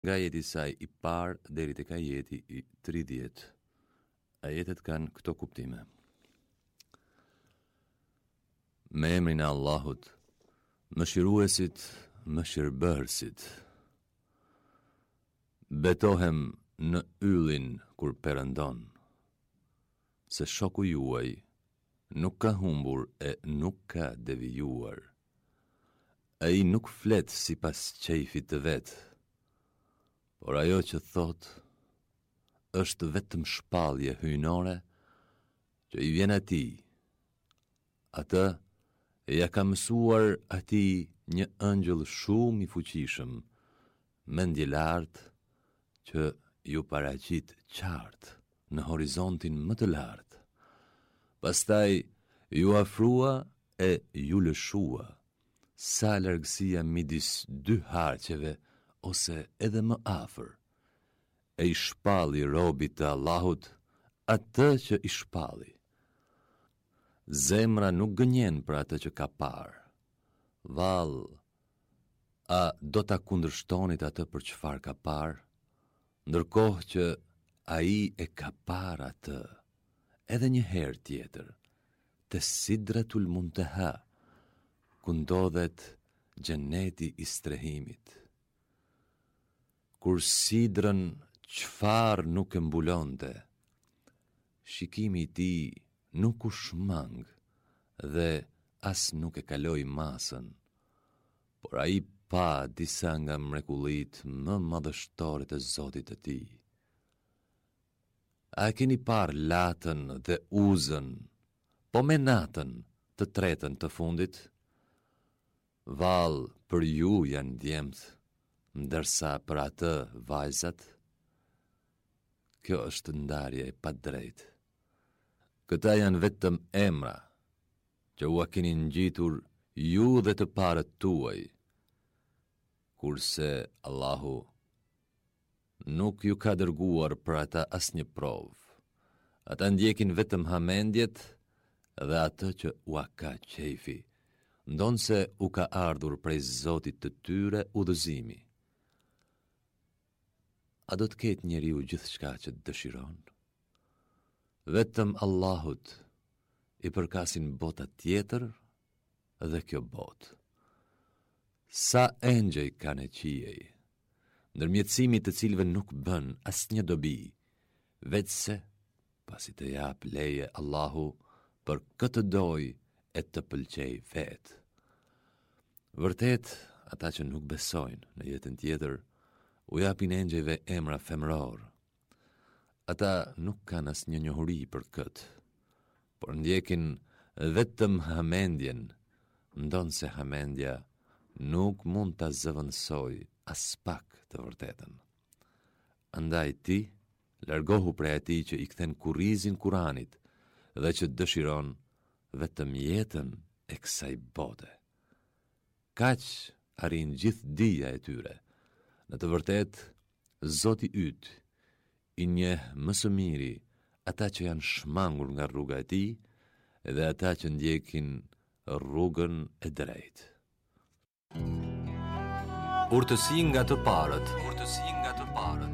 nga ajeti i saj i parë deri tek ajeti i 30. Ajetet kanë këto kuptime. Me emrin e Allahut, mëshiruesit, mëshirbërësit. Betohem në yllin kur perëndon, se shoku juaj nuk ka humbur e nuk ka devijuar. Ai nuk flet sipas qejfit të vet, por ajo që thot është vetëm shpallje hyjnore që i vjen atij. Atë ja ka mësuar atij një ëngjëll shumë i fuqishëm, mendje lartë, që ju paraqit qartë në horizontin më të lartë. Pastaj ju afrua e ju lëshua, sa largësia midis dy harqeve ose edhe më afër. E i shpalli robit të Allahut atë që i shpalli. Zemra nuk gënjen për atë që ka parë. Vallë, a do ta kundërshtonit atë për çfarë ka parë, ndërkohë që ai e ka parë atë edhe një herë tjetër, te Sidratul Muntaha, ku ndodhet xheneti i strehimit. Kur sidrën çfarë nuk e mbulonte, shikimi i tij nuk u shmang dhe as nuk e kaloi masën, por ai pa disa nga mrekullitë më madhështore të Zotit të tij. A keni parë latën dhe uzën, po me natën të tretën të fundit? Vallë, për ju janë djemt, ndërsa për atë vajzat. Kjo është ndarje e padrejtë. Këta janë vetëm emra që u keni ngjitur ju dhe të parët tuaj, kurse Allahu nuk ju ka dërguar për ata asnjë provë. Ata ndjekin vetëm hamendjet dhe atë që ua ka qejfi, ndonse u ka ardhur prej Zotit të tyre udhëzimi. A do të ketë njeriu gjithçka që dëshiron? Vetëm Allahut i përkasin bota tjetër dhe kjo botë. Sa engjëj kanë e qiej, ndërmjetësimi të cilëve nuk bën asnjë dobi, vetëse pasi të jap leje Allahu për këtë doj e të pëlqej vetë. Vërtet, ata që nuk besojnë në jetën tjetër, u japin engjëjve emra femror. Ata nuk kanë asnjë njohuri për këtë, por ndjekin vetëm hamendjen, ndonse hamendja nuk mund ta zëvendësoj as pak të vërtetën. Andaj ti, largohu prej atij që i kthen kurrizin Kuranit dhe që dëshiron vetëm jetën e kësaj bote. Kaq arrin gjithë dija e tyre. Në të vërtetë, Zoti yt i njeh më së miri ata që janë shmangur nga rruga e tij dhe ata që ndjekin rrugën e drejtë. Urtësi nga të parët. Urtësi nga të parët.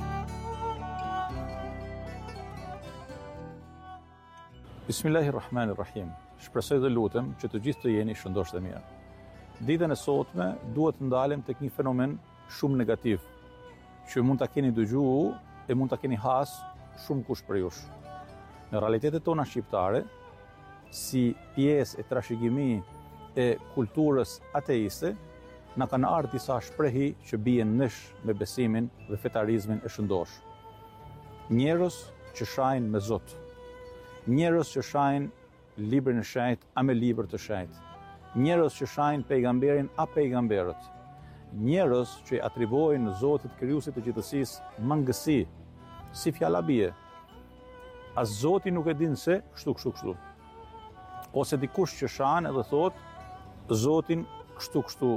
Bismillahirrahmanirrahim. Shpresoj dhe lutem që të gjithë të jeni shëndosh dhe mirë. Ditën e sotme duhet të ndalem tek një fenomen shumë negativ, që mund ta keni dëgjuar e mund ta keni has shumë kush për jush. Në realitetet tona shqiptare, si pjesë e trashëgimi e kulturës ateiste, na kanë ardhur disa shprehi që bien nësh me besimin dhe fetarizmin e shëndosh. Njerëz që shajnë me Zot, njerëz që shajnë librin e shenjt a me libër të shenjt, njerëz që shajnë pejgamberin a pejgamberët, njerëz që atribuojnë Zotit krijuesit të gjithësisë mangësi, si fjala bie. As Zoti nuk e din se kështu. Ose dikush që shan edhe thot Zotin kështu.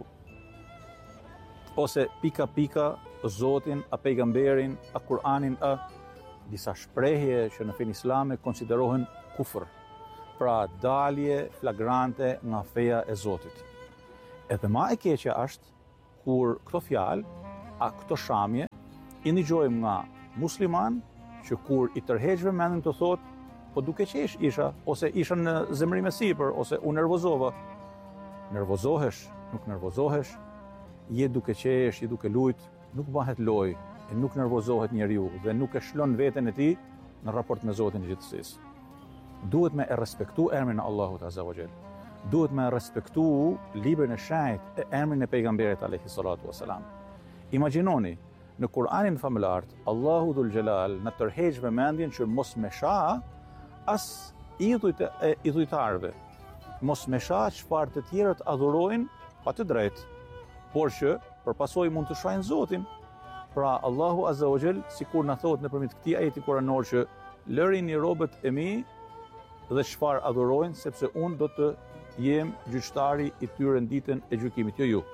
Ose pika Zotin, a pejgamberin, a Kur'anin, a disa shprehje që në fen islame konsiderohen kufër. Pra dalje flagrante nga feja e Zotit. Edhe ma e keqja është kur këto fjalë a këto shamje i ndigjojmë nga musliman që kur i tërheqve mendin të thot, po duke qesh isha, ose isha në zemrim e sipër, ose u nervozova. Nervozohesh, nuk nervozohesh, je duke qesh, je duke lujt, nuk bëhet loj, e nuk nervozohet njeriu dhe nuk e shlon veten e tij në raport me Zotin e gjithësisë. Duhet me e respektu emrin e Allahut Azza wa Jall. Duhet me respektu librin e shenjtë e emrin e pejgamberit alayhi salatu wasalam. Imagjinoni, në Kur'anin famëlar, Allahu Dhul Jalal në tërheq vëmendjen që mos me sha as idhujt e idhujtarëve. Mos me sha çfarë të tjerët adhurojnë pa të drejtë, por që përpasoj mund të shajnë Zotin. Pra Allahu Azza wa Jall, sikur na thotë nëpërmjet këtij ajeti kuranor që lërini robët e mi dhe çfarë adhurojnë, sepse unë do të jem gjyqtari i tyre në ditën e gjykimit, jo ju.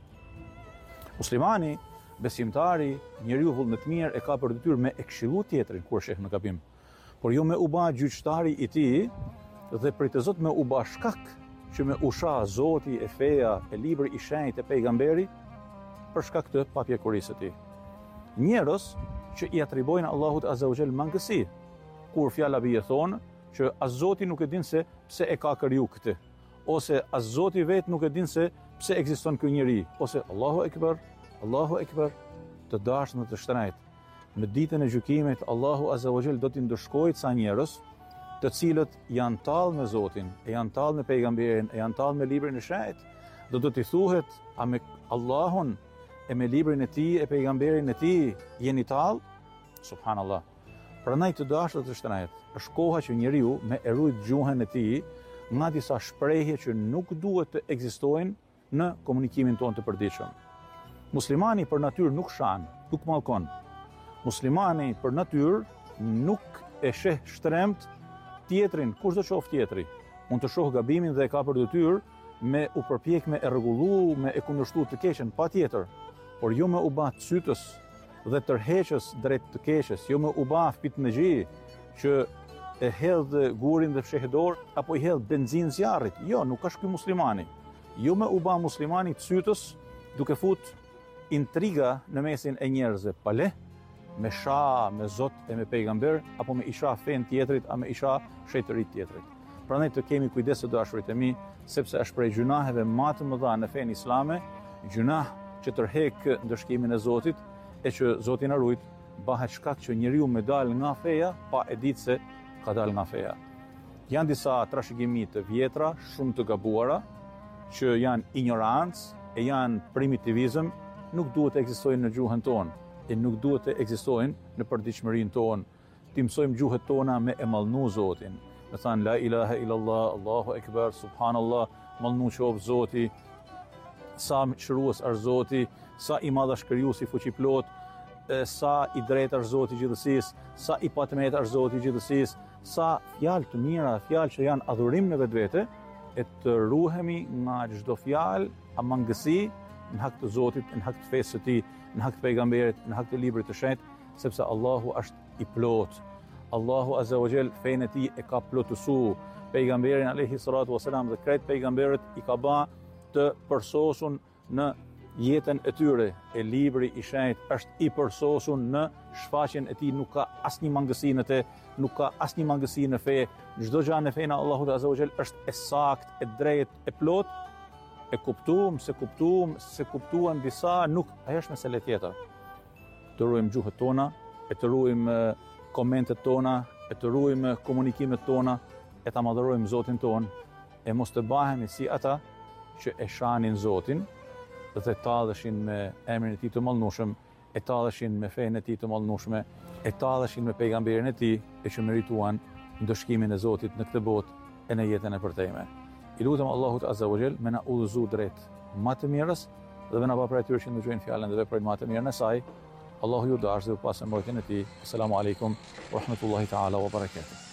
Muslimani, besimtari, njeriu vullnetmir e ka për detyrë me e këshillu tjetrin kur sheh në gabim, por jo me u bë gjyqtari i tij dhe prej të Zot me u bë shkak që me usha Zoti e feja e libri i shenjtë e pejgamberi për shkak të papjekurisë së tij. Njerëz që i atribojnë Allahut Azza wa Jall mangësi, kur fjala bie thonë që as Zoti nuk e din se pse e ka kriju këtë, ose as Zoti vetë nuk e din se pse ekziston ky njeri, ose Allahu Ekber, të dashur dhe të shtrenjtë. Në ditën e gjykimit Allahu Azza wa Jall do t'i ndëshkojë ca njerëz të cilët janë tallë me Zotin, e janë tallë me pejgamberin, e janë tallë me librin e shenjtë. Do t'i thuhet, a me Allahun e me librin e tij e pejgamberin e tij jeni tallë? Subhanallah. Prandaj të dashur të shtrenjtë, është koha që njeriu me e rujt gjuhën e tij nga disa shprehje që nuk duhet të ekzistojnë në komunikimin tonë të përditshëm. Muslimani për natyrë nuk shan, nuk mallkon. Muslimani për natyrë nuk e sheh shtremt tjetrin, kushdo qoftë tjetri. Mund të shoh gabimin dhe e ka për detyrë me u përpjek me e rregullu, me e kundërshtu të keqen, patjetër, por jo me u bë cytës dhe tërheqës drejt të keqes, jo me u bë fitnëxhi që e hedh gurin dhe fshehet dorë apo i hedh benzinë zjarrit. Jo, nuk është ky muslimani. Jo me u bë muslimani cytës duke fut intriga në mesin e njerëzve, pa le, me sha, me Zot e me pejgamber, apo me isha fen tjetrit, a me isha shetërit tjetrit. Prandaj të kemi kujdes të dashurit e mi, sepse është prej gjunaheve më të mëdha në fen islame, gjunah që tërhek ndëshkimin e Zotit, e që Zoti na ruaj, bëhet shkak që njeriu me dal nga feja pa e ditë se ka dal nga feja. Janë disa trashëgimi të vjetra, shumë të gabuara, që janë ignorancë e janë primitivizëm, nuk duhet të ekzistojnë në gjuhën tonë, e nuk duhet të ekzistojnë në përditshmërinë tonë. Ti mësojmë gjuhët tona me e mallnu Zotin. Me thanë la ilaha illallah, Allahu Ekber, subhanallah, mallnu qoftë Zoti, sa shërues është Zoti, sa i madh është krijuesi fuqiplot, sa i drejtë është Zoti i gjithësisë, sa i patmet është Zoti i gjithësisë, sa fjalë të mira, fjalë që janë adhurim në vetvete, e të ruhemi nga çdo fjalë a mangësi në hak të Zotit, në hak të fesë së tij, në hak të pejgamberit, në hak të librit të shenjtë, sepse Allahu është i plot. Allahu Azza wa Jall fenë e tij e ka plotësuar. Pejgamberin alayhi salatu wasalam dhe krejt pejgamberët i ka bë të përsosur në jetën e tyre. E libri i shenjtë është i përsosur në shfaqjen e tij, nuk ka asnjë mangësi në te, nuk ka asnjë mangësi në fe. Çdo gjë në fenë Allahut Azza wa Jall është e saktë, e drejtë, e plot. E kuptuam, se kuptuan disa, nuk, ajo është mesele tjetër. Të ruajmë gjuhët tona, e të ruajmë komentet tona, e të ruajmë komunikimet tona, e ta madhërojmë Zotin ton, e mos të bahemi si ata që e shanin Zotin dhe talleshin me emrin e tij të mallnueshëm, e talleshin me fenë e tij të mallnueshme, e talleshin me pejgamberin e tij, e që merituan ndëshkimin e Zotit në këtë botë e në jetën e përtejme. I lutem Allahut Azza wa Jall me na udhëzu drejt më të mirës dhe me na bë atyre që ndëgjojnë fjalën dhe veprojnë më të mirën e saj. Allahu ju dashë dhe pasë mbrojtjen e tij. Asalamu alaykum wa rahmatullahi ta'ala wa barakatuh.